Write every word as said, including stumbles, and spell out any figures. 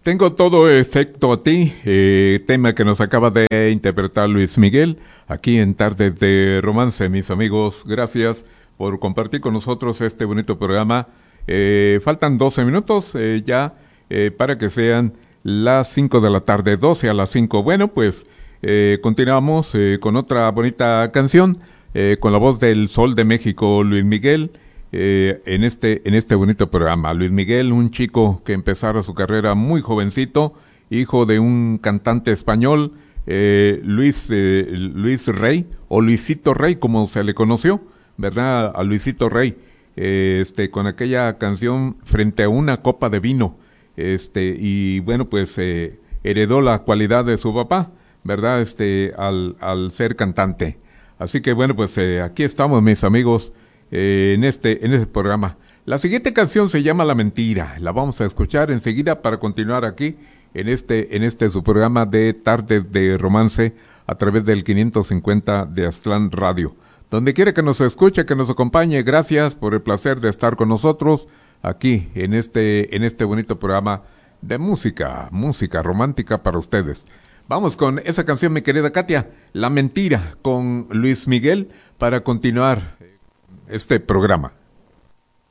Tengo todo excepto a ti, eh, tema que nos acaba de interpretar Luis Miguel, aquí en Tardes de Romance, mis amigos. Gracias por compartir con nosotros este bonito programa. Eh, faltan doce minutos eh, ya eh, para que sean las cinco de la tarde, doce a las cinco. Bueno, pues eh, continuamos eh, con otra bonita canción, eh, con la voz del Sol de México, Luis Miguel. Eh, en este en este bonito programa. Luis Miguel, un chico que empezara su carrera muy jovencito, hijo de un cantante español, eh, Luis eh, Luis Rey, o Luisito Rey, como se le conoció, ¿verdad? A Luisito Rey, eh, este, con aquella canción Frente a una copa de vino, este, y bueno, pues eh, heredó la cualidad de su papá, ¿verdad? Este, al, al ser cantante. Así que bueno, pues eh, aquí estamos, mis amigos, Eh, en este en este programa. La siguiente canción se llama La Mentira. La vamos a escuchar enseguida para continuar aquí en este en este su programa de Tardes de Romance a través del quinientos cincuenta de Aztlán Radio. Donde quiera que nos escuche, que nos acompañe, gracias por el placer de estar con nosotros aquí en este en este bonito programa de música, música romántica para ustedes. Vamos con esa canción, mi querida Katia, La Mentira, con Luis Miguel, para continuar este programa.